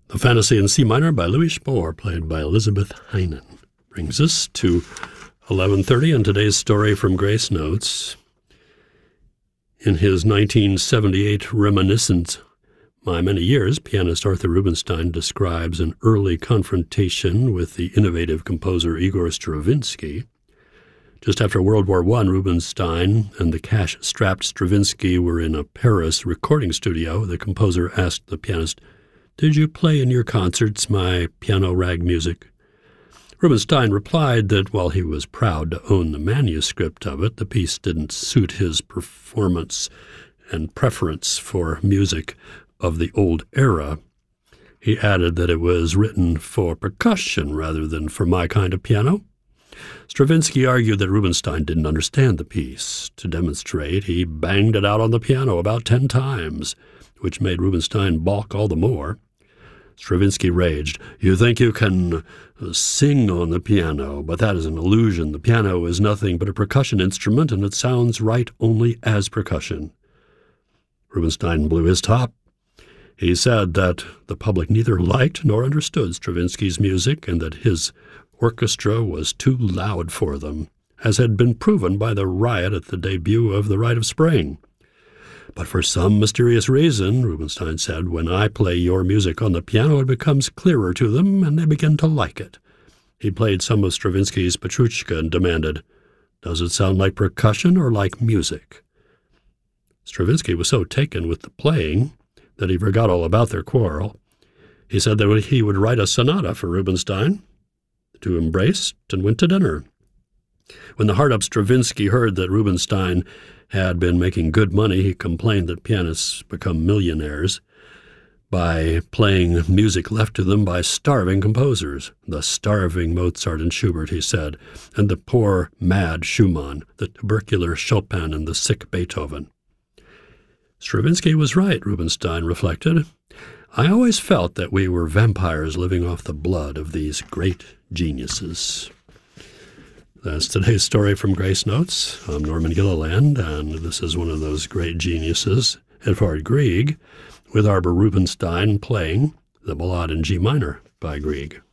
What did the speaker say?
The Fantasy in C minor by Louis Spohr, played by Elizabeth Heinen, brings us to 11:30 and today's story from Grace Notes. In his 1978 reminiscence, My Many Years, pianist Arthur Rubinstein describes an early confrontation with the innovative composer Igor Stravinsky. Just after World War I, Rubinstein and the cash-strapped Stravinsky were in a Paris recording studio. The composer asked the pianist, "Did you play in your concerts my piano rag music?" Rubinstein replied that while he was proud to own the manuscript of it, the piece didn't suit his performance and preference for music of the old era. He added that it was written for percussion rather than for my kind of piano. Stravinsky argued that Rubinstein didn't understand the piece. To demonstrate, he banged it out on the piano about 10 times, which made Rubinstein balk all the more. Stravinsky raged, "You think you can sing on the piano, but that is an illusion. The piano is nothing but a percussion instrument, and it sounds right only as percussion." Rubinstein blew his top. He said that the public neither liked nor understood Stravinsky's music and that his orchestra was too loud for them, as had been proven by the riot at the debut of The Rite of Spring. "But for some mysterious reason," Rubinstein said, "when I play your music on the piano, it becomes clearer to them, and they begin to like it." He played some of Stravinsky's Petrushka and demanded, "Does it sound like percussion or like music?" Stravinsky was so taken with the playing that he forgot all about their quarrel. He said that he would write a sonata for Rubinstein. The two embraced and went to dinner. When the hard-up Stravinsky heard that Rubinstein had been making good money, he complained that pianists become millionaires by playing music left to them by starving composers. The starving Mozart and Schubert, he said, and the poor, mad Schumann, the tubercular Chopin, and the sick Beethoven. Stravinsky was right, Rubinstein reflected. "I always felt that we were vampires living off the blood of these great geniuses." That's today's story from Grace Notes. I'm Norman Gilliland, and this is one of those great geniuses, Edvard Grieg, with Arthur Rubinstein playing the Ballade in G minor by Grieg.